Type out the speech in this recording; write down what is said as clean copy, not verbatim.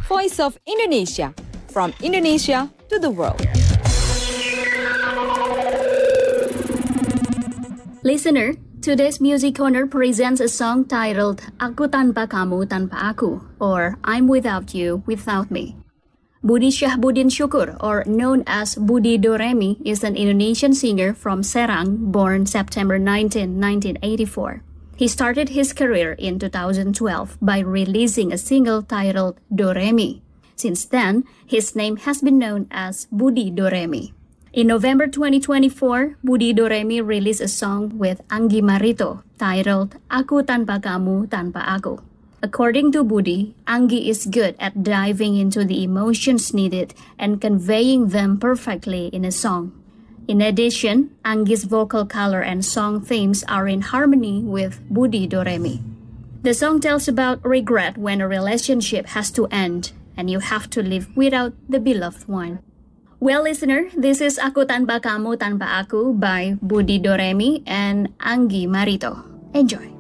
Voice of Indonesia, from Indonesia to the world. Listener, today's Music Corner presents a song titled Aku Tanpa Kamu Tanpa Aku, or I'm Without You Without Me. Budi Syahbudin Syukur, or known as Budi Doremi, is an Indonesian singer from Serang, born September 19, 1984. He started his career in 2012 by releasing a single titled Doremi. Since then, his name has been known as Budi Doremi. In November 2024, Budi Doremi released a song with Anggi Marito titled Aku Tanpa Kamu Tanpa Aku. According to Budi, Anggi is good at diving into the emotions needed and conveying them perfectly in a song. In addition, Anggi's vocal color and song themes are in harmony with Budi Doremi. The song tells about regret when a relationship has to end and you have to live without the beloved one. Well, listener, this is Aku Tanpa Kamu Tanpa Aku by Budi Doremi and Anggi Marito. Enjoy!